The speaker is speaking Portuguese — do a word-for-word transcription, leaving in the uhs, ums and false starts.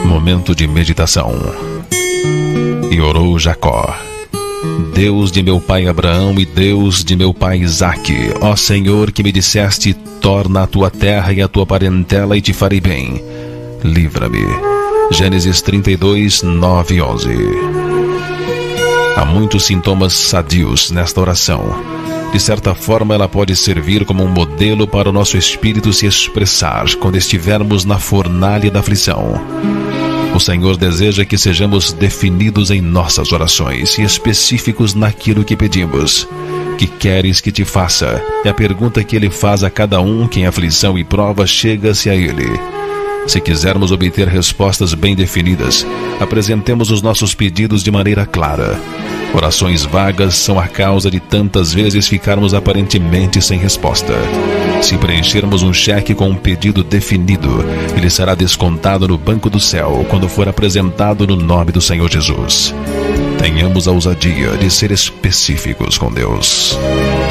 Momento de meditação. E orou Jacó: Deus de meu pai Abraão e Deus de meu pai Isaque, ó Senhor, que me disseste: torna a tua terra e a tua parentela e te farei bem. Livra-me. Gênesis trinta e dois, nove e onze. Há muitos sintomas sadios nesta oração. De certa forma, ela pode servir como um modelo para o nosso espírito se expressar quando estivermos na fornalha da aflição. O Senhor deseja que sejamos definidos em nossas orações e específicos naquilo que pedimos. Que queres que te faça? É a pergunta que Ele faz a cada um que em aflição e prova chega-se a Ele. Se quisermos obter respostas bem definidas, apresentemos os nossos pedidos de maneira clara. Orações vagas são a causa de tantas vezes ficarmos aparentemente sem resposta. Se preenchermos um cheque com um pedido definido, ele será descontado no banco do céu quando for apresentado no nome do Senhor Jesus. Tenhamos a ousadia de ser específicos com Deus.